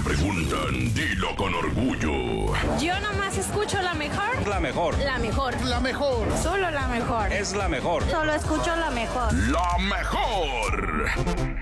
preguntan, dilo con orgullo. Yo nomás escucho la mejor. La mejor. La mejor. La mejor. Solo la mejor. Es la mejor. Solo escucho la mejor. La mejor.